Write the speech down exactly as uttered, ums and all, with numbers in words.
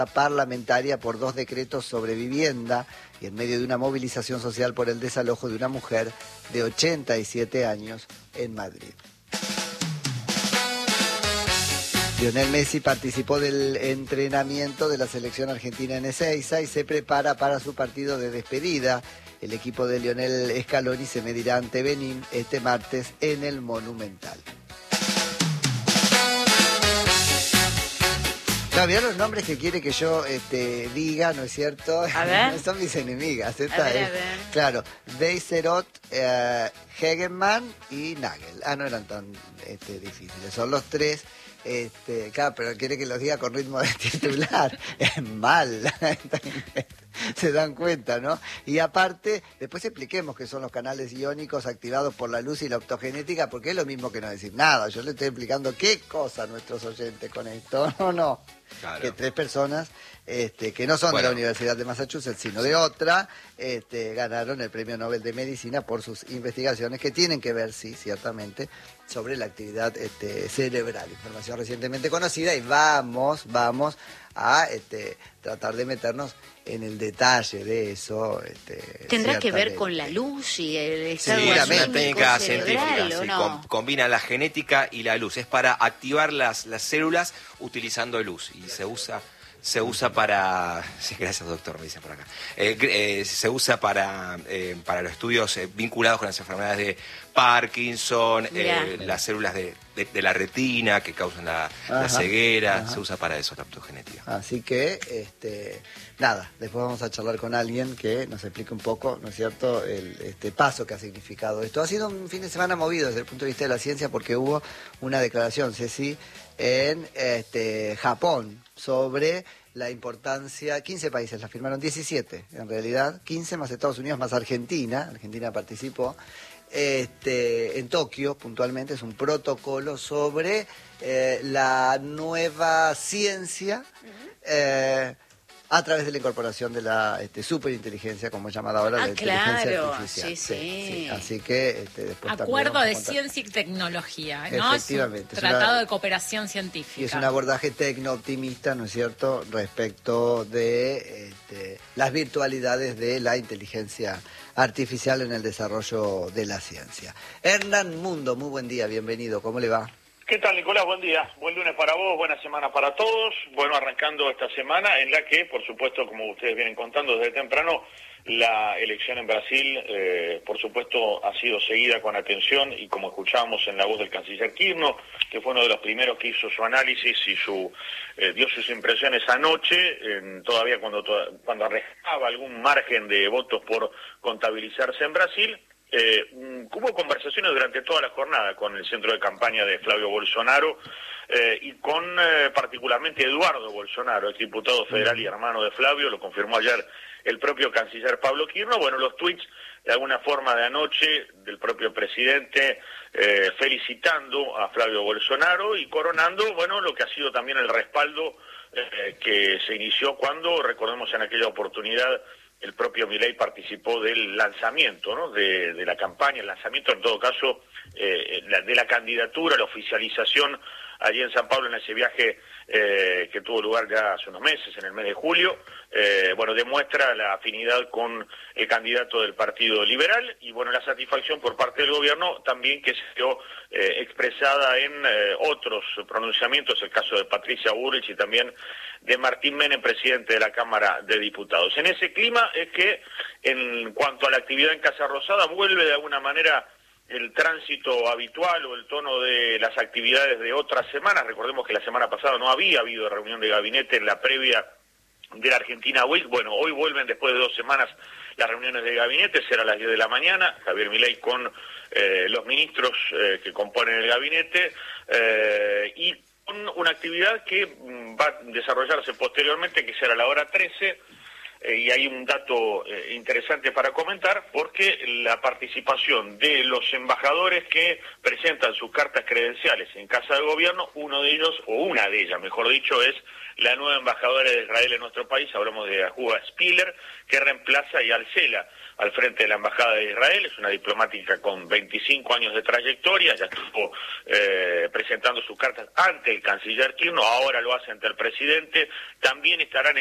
parlamentaria por dos decretos sobre vivienda y en medio de una movilización social por el desalojo de una mujer de ochenta y siete años en Madrid. Lionel Messi participó del entrenamiento de la selección argentina en Ezeiza y se prepara para su partido de despedida. El equipo de Lionel Scaloni se medirá ante Benín este martes en el Monumental. No, ¿vieron los nombres que quiere que yo este, diga, no es cierto? A ver. Son mis enemigas. Esta a ver, es, a ver. Claro, Beiserot, eh, Hegemann y Nagel. Ah, no eran tan este, difíciles. Son los tres. Este, claro, pero quiere que los diga con ritmo de titular. Es mal. Se dan cuenta, ¿no? Y aparte, después expliquemos qué son los canales iónicos activados por la luz y la optogenética, porque es lo mismo que no decir nada. Yo le estoy explicando qué cosa a nuestros oyentes con esto. No, no. Claro. Que tres personas este, que no son bueno. de la Universidad de Massachusetts, sino de otra, este, ganaron el Premio Nobel de Medicina por sus investigaciones que tienen que ver, sí, ciertamente, sobre la actividad este, cerebral. Información recientemente conocida y vamos, vamos a este, tratar de meternos en el detalle de eso. Este, ¿Tendrá que ver con la luz y el estado sí, anímico una técnica científica, cerebral, sí, ¿o no? com, combina la genética y la luz. Es para activar las, las células utilizando luz y se usa... Se usa para... Sí, gracias, doctor, me dicen por acá. Eh, eh, se usa para, eh, para los estudios eh, vinculados con las enfermedades de Parkinson, eh, las células de, de, de la retina que causan la, ajá, la ceguera. Ajá. Se usa para eso, la optogenética. Así que, este, nada, después vamos a charlar con alguien que nos explique un poco, ¿no es cierto?, el este paso que ha significado esto. Ha sido un fin de semana movido desde el punto de vista de la ciencia porque hubo una declaración, Ceci, en este, Japón sobre la importancia, quince países la firmaron, diecisiete en realidad, quince más Estados Unidos más Argentina, Argentina participó, este, en Tokio puntualmente es un protocolo sobre eh, la nueva ciencia eh, a través de la incorporación de la este, superinteligencia, como es llamada ahora, ah, la claro. inteligencia artificial. Sí, sí. Sí, sí. Así que este, después Acuerdo de contar. Ciencia y Tecnología, ¿no? Efectivamente. Es un tratado una, de cooperación científica. Y es un abordaje tecno-optimista, ¿no es cierto?, respecto de este, las virtualidades de la inteligencia artificial en el desarrollo de la ciencia. Hernán Mundo, muy buen día, bienvenido, ¿cómo le va? ¿Qué tal, Nicolás? Buen día. Buen lunes para vos, buena semana para todos. Bueno, arrancando esta semana en la que, por supuesto, como ustedes vienen contando desde temprano, la elección en Brasil, eh, por supuesto, ha sido seguida con atención y como escuchábamos en la voz del canciller Kirchner, que fue uno de los primeros que hizo su análisis y su eh, dio sus impresiones anoche, eh, todavía cuando, cuando arrestaba algún margen de votos por contabilizarse en Brasil. Eh, hubo conversaciones durante toda la jornada con el centro de campaña de Flavio Bolsonaro eh, y con eh, particularmente Eduardo Bolsonaro, el diputado federal y hermano de Flavio, lo confirmó ayer el propio canciller Pablo Kirchner. Bueno, los tweets de alguna forma de anoche del propio presidente eh, felicitando a Flavio Bolsonaro y coronando, bueno, lo que ha sido también el respaldo eh, que se inició cuando, recordemos en aquella oportunidad, el propio Milei participó del lanzamiento, ¿no?, de, de la campaña, el lanzamiento en todo caso eh, la, de la candidatura, la oficialización allí en San Pablo en ese viaje eh, que tuvo lugar ya hace unos meses, en el mes de julio. Eh, bueno, demuestra la afinidad con el candidato del Partido Liberal y bueno, la satisfacción por parte del gobierno también que se dio eh, expresada en eh, otros pronunciamientos, el caso de Patricia Bullrich y también de Martín Menem, presidente de la Cámara de Diputados. En ese clima es que en cuanto a la actividad en Casa Rosada vuelve de alguna manera el tránsito habitual o el tono de las actividades de otras semanas. Recordemos que la semana pasada no había habido reunión de gabinete en la previa de la Argentina Week. Bueno, hoy vuelven después de dos semanas las reuniones de gabinete, será a las diez de la mañana, Javier Milei con eh, los ministros eh, que componen el gabinete eh, y con una actividad que va a desarrollarse posteriormente, que será a la hora trece. Eh, y hay un dato eh, interesante para comentar, porque la participación de los embajadores que presentan sus cartas credenciales en Casa de Gobierno, uno de ellos, o una de ellas, mejor dicho, es la nueva embajadora de Israel en nuestro país. Hablamos de Ajuba Spiller, que reemplaza a Yal Sela al frente de la Embajada de Israel. Es una diplomática con veinticinco años de trayectoria, ya estuvo eh, presentando sus cartas ante el canciller Kirchner, ahora lo hace ante el presidente. También estarán